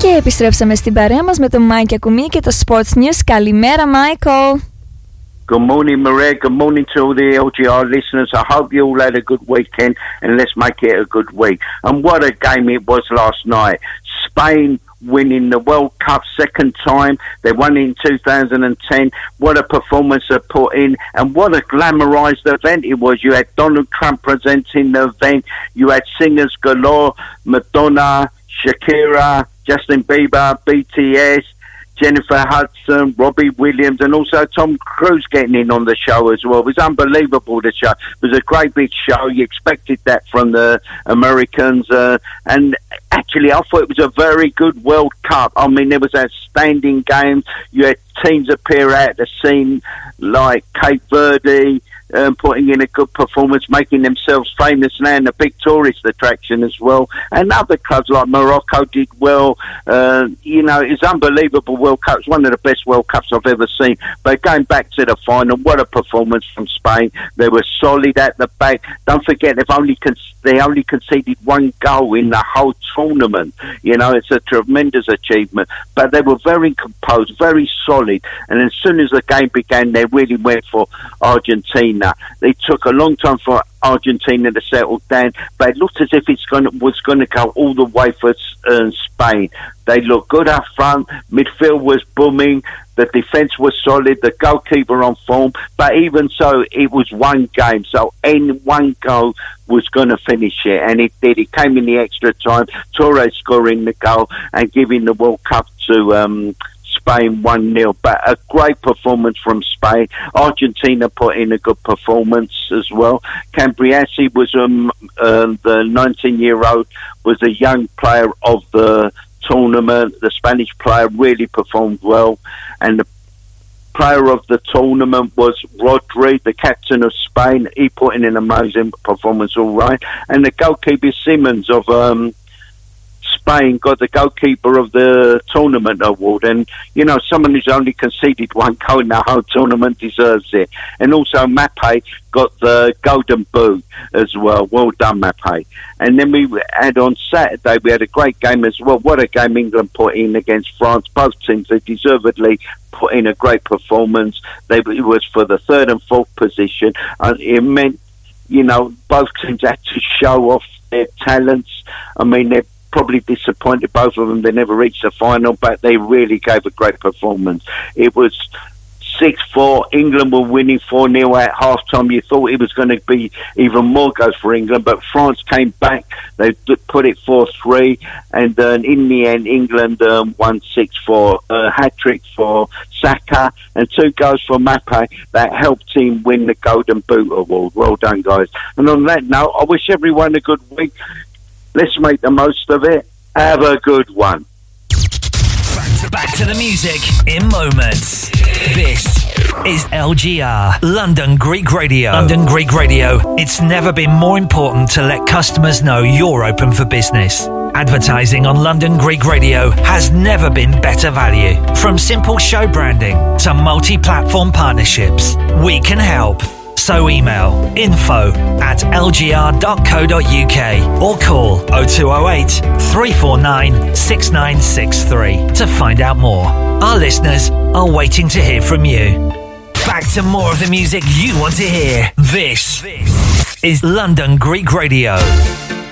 Και επιστρέψαμε στην παρέα μας με τον Μάικ Ακουμή και το Sports News. Καλημέρα, Michael. Good morning, Maria. Good morning to all the LGR listeners. I hope you all had a good weekend, and let's make it a good week. And what a game it was last night. Spain winning the World Cup second time. They won in 2010. What a performance they put in, and what a glamorized event it was. You had Donald Trump presenting the event. You had singers galore, Madonna, Shakira, Justin Bieber, BTS, Jennifer Hudson, Robbie Williams, and also Tom Cruise getting in on the show as well. It was unbelievable, the show. It was a great big show. You expected that from the Americans. And actually, I thought it was a very good World Cup. I mean, there was outstanding games. You had teams appear out the scene like Cape Verde, putting in a good performance, making themselves famous now, and a big tourist attraction as well. And other clubs like Morocco did well. You know, it's unbelievable World Cup. It's one of the best World Cups I've ever seen. But going back to the final, what a performance from Spain. They were solid at the back. Don't forget, they only conceded one goal in the whole tournament. You know, it's a tremendous achievement. But they were very composed, very solid. And as soon as the game began, they really went for Argentina. It took a long time for Argentina to settle down, but it looked as if was going to go all the way for Spain. They looked good up front, midfield was booming, the defence was solid, the goalkeeper on form, but even so, it was one game, so any one goal was going to finish it, and it did. It came in the extra time, Torres scoring the goal and giving the World Cup to Spain 1-0, but a great performance from Spain. Argentina put in a good performance as well. Cambiasi was the 19-year-old, was a young player of the tournament. The Spanish player really performed well, and the player of the tournament was Rodri, the captain of Spain. He put in an amazing performance, all right. And the goalkeeper Simmons of Spain got the goalkeeper of the tournament award, and you know, someone who's only conceded one goal in the whole tournament deserves it. And also Mappe got the golden boot as well. Well done, Mappe. And then we had on Saturday, we had a great game as well. What a game England put in against France. Both teams, they deservedly put in a great performance. It was for the third and fourth position. It meant, you know, both teams had to show off their talents. I mean, they're probably disappointed, both of them. They never reached the final, but they really gave a great performance. It was 6-4. England were winning 4-0 at half-time. You thought it was going to be even more goals for England, but France came back. They put it 4-3, and in the end, England won 6-4. A hat-trick for Saka and 2 goals for Mappe that helped him win the Golden Boot Award. Well done, guys. And on that note, I wish everyone a good week. Let's make the most of it. Have a good one. Back to the music in moments. This is LGR, London Greek Radio. London Greek Radio. It's never been more important to let customers know you're open for business. Advertising on London Greek Radio has never been better value. From simple show branding to multi-platform partnerships, we can help. So email info@lgr.co.uk or call 0208 349 6963 to find out more. Our listeners are waiting to hear from you. Back to more of the music you want to hear. This is London Greek Radio.